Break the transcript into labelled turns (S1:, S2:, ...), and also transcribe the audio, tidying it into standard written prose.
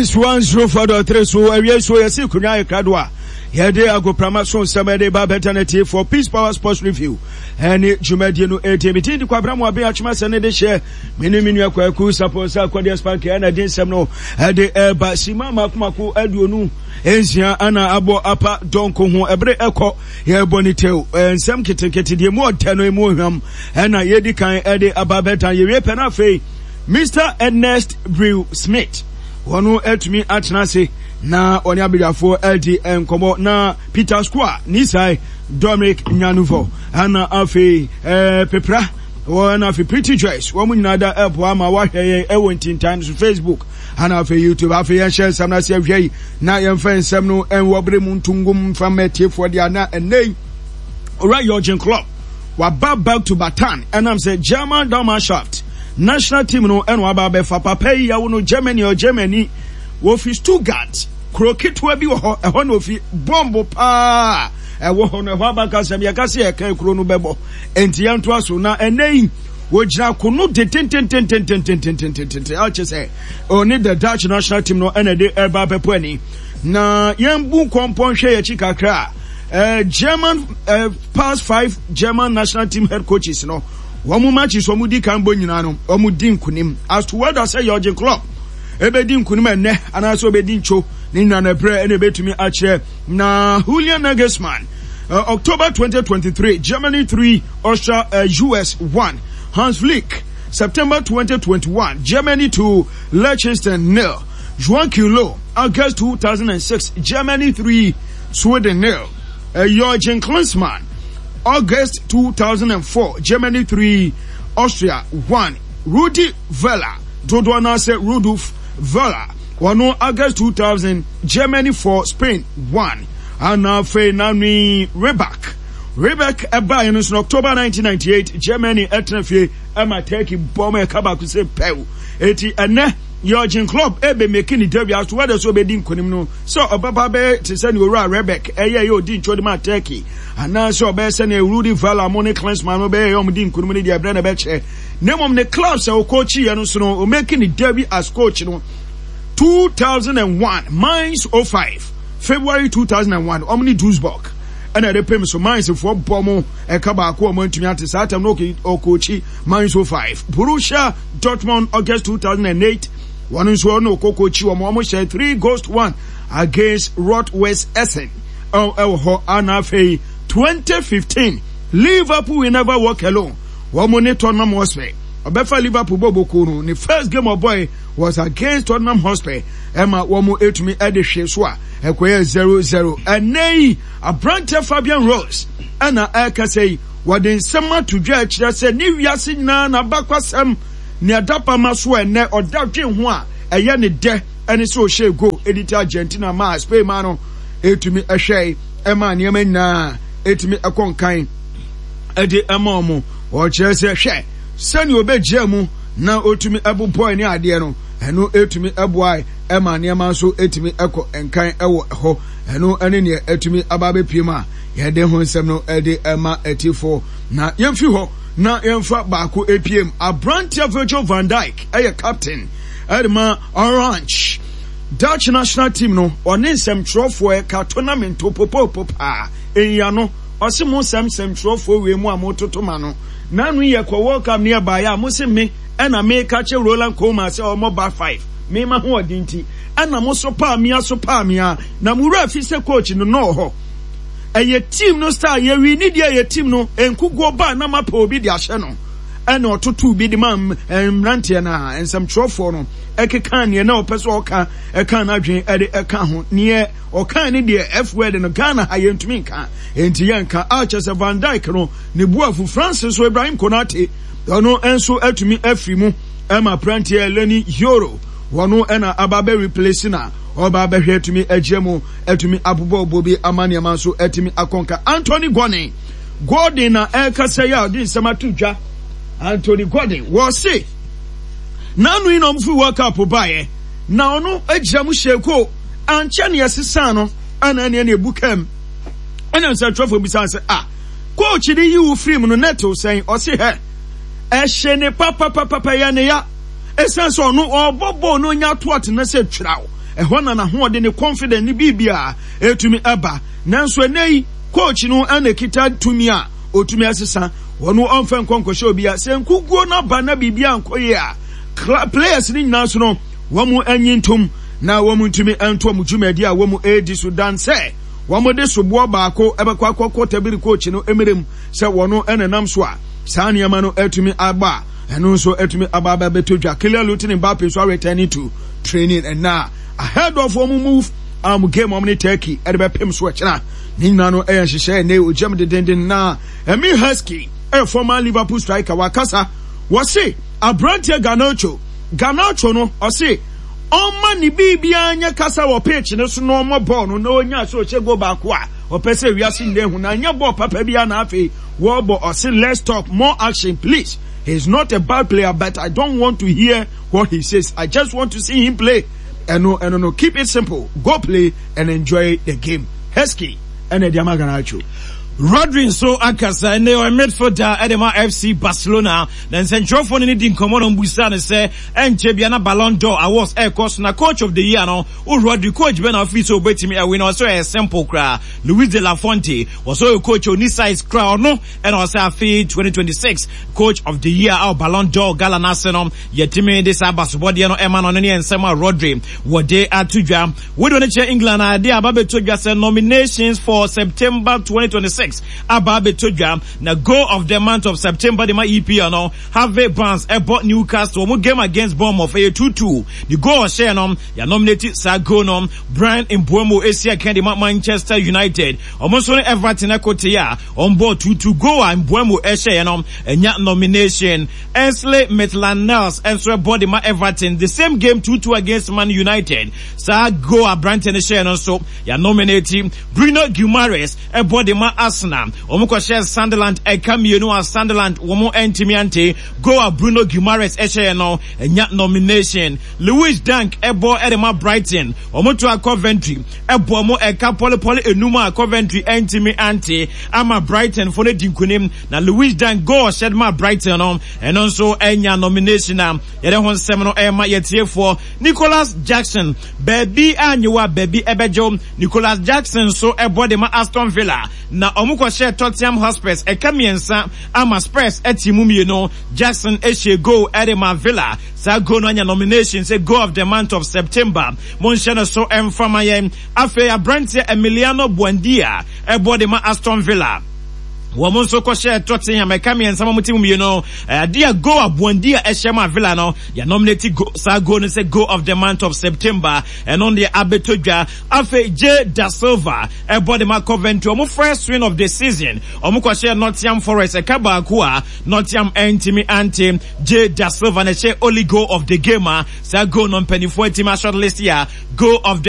S1: Prince 104.3 so awia so yesi kunya ekradwa yede agoprama so nsɛmɛde ba beternity for Peace Power Sports Review ɛne dwumadie no etimiti di kwabramu abe atwema sɛ ne de hyɛ menu akwaku support akwadia spank ɛna de nsɛm no ɛde ɛba sima makomako aduonu ensia ana abo apa donko ho ɛbre ɛkɔ yɛbɔ ne tew nsɛm ketekete de mu ɔtɛ no mu hwam ɛna yedi kan ɛde aba betan yewie pɛ na afei Mr. Ernest Brew Smith wonu etumi atena se na oni abidafo LD enkomo na Peter Square Nisai Dominic Nyanuvo ana afi pepra wona afi Pretty Joyce wo munyina da epo ama wahweye ewo ntintan so Facebook ana afi YouTube afi yen share sam na se ahwei na yen fa nsem no enwo bre mu ntungum fa metiefo dia na enei ora Jurgen Klopp wa back to Batan and am say German Dormanschaft national team no eno aba be fa papa yi yawo no Germany wo fi Stuttgart kroketwa bi wo ho no fi bombo pa wo ho no aba ka sem ya ka se e kan kro no bebo enti yanto aso na enei wo gira kono de ten I'll just say only the Dutch national team no ene de eba pepo ani na yembu kompon hwe ya chikakra German past 5 German national team head coaches no Wamu matches wamu di kambo nyinano wamu di nkunim as to what I say Jurgen Klopp ebe di nkunim ene anaso ebe di ncho ni na pre ene betumi ache na Julian Nagelsmann October 2023 Germany 3 Austria US 1 Hans Flick September 2021 Germany 2 Liechtenstein 0 Joachim Löw August 2006 Germany 3 Sweden 0 Jurgen Klinsmann August 2004, Germany 3, Austria 1. Rudi Völler, Dodona said Rudolf Völler. 1 August 2000, Germany 4, Spain 1. And now Fernand Reback Eba in October 1998, Germany etnafie Emma Turkey bomber Kabaku say Pew. Eti ene Jurgen Klopp ebe making debut as to whether so be din konim no so obaba be to send you Reback eye yo din chodima Turkey and now so be send Rudi Völler money Klinsmann no be yo din konim ni dia bra na be che nemom ne club so coach ye no so no making debut as coach no 2001 Mainz 05 February 2001 Omni Duisburg and I pay me so Mainz for bomo e kaba ko mo ntumi ate sa tam no o coach Mainz 05 Borussia Dortmund August 2008 one so no coach wo share 3 goals to 1 against Rot-West Essen ho anafe 2015 Liverpool will never walk alone one money Tottenham Hotspur obefa Liverpool boboko no the first game of boy was against Tottenham Hotspur Emma womo etumi ede hwe so a ekoye 0-0 enei abrante Fabian Rose ana akasei wade nsema to dwa akira se ni wiase na bakwasem ni adapa maso ene odadwe ho a eye ne de ene so hye go edit Argentina ma Spain ma no etumi ehwe ema ne ema na etumi ekonkan ede ema omo o kire se hwe sani obegye mu na otumi eboboy ne ade no eno etumi eboai ema ne ema so etumi eko enkan ewo ho eno ene ne etumi ababe pima yede ho nsem no ede ema etifo na yemfi ho na yemfa baako APM Abrante Virgil van Dijk eye captain edema Orange Dutch national team no one nsem trofo e ka tournament popopo pa eya no osimo nsem trofo we mu amototo ma no nanu ye kwa World Cup ne ba ya mo se me ena me ka che Roland Koeman se o mo ba 5 me ma ho odinti ena mo so pa mi a na mu ra fi se coach no no ho eye team no star ye wi ni dia ye team no enkugo ba na ma pa obi dia hye no ena ototo bi di man mrantie na ensem trofo no ekeka ne na opeso oka eka na adwen ede eka ho ne oka ne de F word no Ghana ha ye ntumi nka enti ye nka Archie Van Dijk no ne buafu Francis so Ibrahim Konate ono enso atumi afri mu ema prantie Leni Yoro wono ena ababe replace na oba behwe atumi agyemu atumi abobo obobi amane amanso atumi akonka Anthony Gordon na ekasa ya din sematudwa Anthony Gordon was say nanu ino mfu World Cup bae na ono agyemu sheko anche ne yesesa no ana ne ebukam ana nsa trofo bisa se coach di you free mu no neto saying o se he ehye ne papa ya ne ya esenso no obobo no nya to atena se twirawo ɛhɔ na hoɔde ne confident ni bibia etumi aba nanso enei coach no ana kita tumi a otumi asesa wɔno ɔmfa nkɔnkɔhyɛ obi a sɛ nkuguo na ba na bibia nkɔyɛ a players ni nyinaa so no wɔn anyintom na wɔn ntumi ɛnto wɔn dwumadi a wɔn edi so dan sɛ wɔn de soboɔ baako ɛbɛkɔ akɔkɔ tabiri coach no emerem sɛ wɔno ɛnenam so a saa nneɛma no etumi aba ɛno nso etumi aba beto dwa Kylian Mbappe so returning to training and now ahead of wɔn move game wɔn ne Turkey ɛde bɛpem so ɛkyena ne nyinaa no ɛyɛ nhyehyɛ ne ogyam dendenden na Emile Heskey former Liverpool striker wakasa wɔse Abrante Garnacho no ɔse ɔma ne bibia anya kasa wɔ pitch ne so no ɔmɔ ball no na onya so che go baako a ɔpɛ sɛ wiase nne hu na anya ball papa bia na afei wɔbɔ ɔse let's talk more action please. He's not a bad player, but I don't want to hear what he says. I just want to see him play. And no, keep it simple. Go play and enjoy the game. Heskey and Ediama Garnacho.
S2: Rodri so akasa and they were midfielder Edema FC Barcelona. Then central phone in the common on Busan say and Chebiana Ballon d'Or awards air course na coach of the year no. Rodri coach Ben Office obeti me win also a simple cry. Luis de la Fonte was also a coach on this size crowd no and also a 2026 coach of the year our Ballon d'Or Gala Nasenum yetime this abasubodi no Eman on any and Sema Rodri what they are to jam. We don't check England idea about to just nominations for September 2026. Ababe Tujam, na goal of the month of September, the EPL no, Harvey Barnes, bought Newcastle, one game against Bournemouth, 2-2. The goal of Shannon, ya nominated Sagonom, Brian Mbeumo, Asia Candy, Manchester United, almost only Everton Ekotia, on board 2-2 goal, and Mbeumo, Eshayanom, and ya nomination, Ainsley Maitland-Niles, and so body my Everton, the same game 2-2 against Man United, Sago, Branton Eshayanon, so, ya nominated Bruno Guimaraes, body my Arsenal, Omukoshe Sunderland, Ekamienu Sunderland, Womo Entimiante, go a Bruno Guimaraes Echeno, and yet nomination. Louis Dunk, Ebo Edema Brighton, Omotua Coventry, Ebo Mo Eka Poli Enuma Coventry, Entimiante, Ama Brighton for the Dinkunim, na Louis Dunk, go Shedma Brighton, and also Enya nomination, Yedehon Seminole Emma Yetie for Nicholas Jackson, baby Anua, baby Ebejo, Nicholas Jackson, so Ebo Dema Aston Villa. Na omuko share Tottenham Hotspur ekamiensa ama Spurs etimu no Jackson eshe go Edema Villa sa go no anya nomination say go of the month of September monshana so emfamaye afe Abrante Emiliano Buendia ebodema Aston Villa Woman so share Tottenham Ekamian some mutim no dear go up Buendia Eshema Villa no ya nominated go sa go no say go of the month of September and on the Abetoja afe J Da Silva ebodema Coventry omo first win of the season omo share Nottingham Forest ekaba akua Nottingham Entimi Ante J Da Silva na share only go of the gamer sa go non penny 40 shortlist here go of the